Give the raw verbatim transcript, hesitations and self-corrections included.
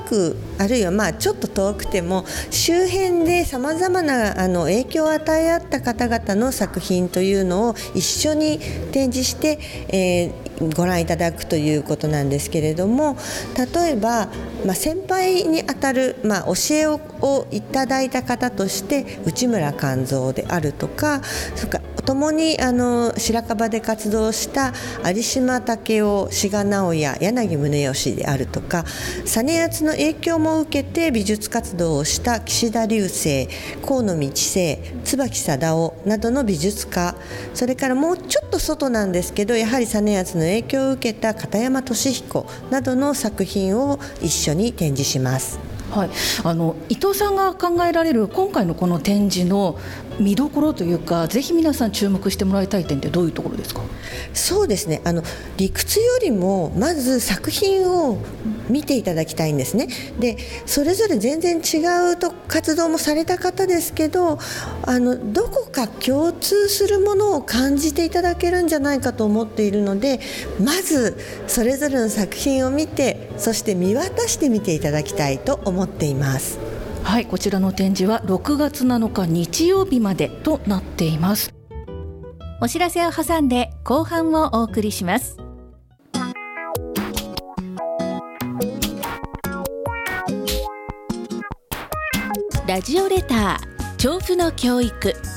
くあるいはまあちょっと遠くても周辺でさまざまなあの影響を与え合った方々の作品というのを一緒に展示して、えー、ご覧いただくということなんですけれども、例えば、まあ、先輩にあたる、まあ、教えを、をいただいた方として内村勘三であるとか、それから共にあの白樺で活動した有島武雄、志賀直哉、柳宗悦であるとか、実篤の影響も受けて美術活動をした岸田流星、河野道生、椿貞夫などの美術家、それからもうちょっと外なんですけど、やはり実篤の影響を受けた片山俊彦などの作品を一緒に展示します。 はい、あの伊藤さんが考えられる今回のこの展示の見どころというか、ぜひ皆さん注目してもらいたい点ってどういうところですか？ そうですね、あの理屈よりもまず作品を見ていただきたいんですね。でそれぞれ全然違うと活動もされた方ですけど、あのどこか共通するものを感じていただけるんじゃないかと思っているので、まずそれぞれの作品を見て、そして見渡してみていただきたいと思っています。 はい、こちらの展示はろくがつなのか日曜日までとなっています。 お知らせを挟んで後半をお送りします。ラジオレター調布の教育。